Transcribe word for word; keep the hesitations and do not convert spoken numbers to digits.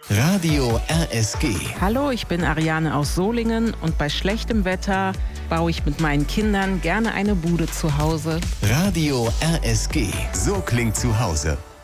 Radio R S G. Hallo, ich bin Ariane aus Solingen und bei schlechtem Wetter baue ich mit meinen Kindern gerne eine Bude zu Hause. Radio R S G. So klingt zu Hause.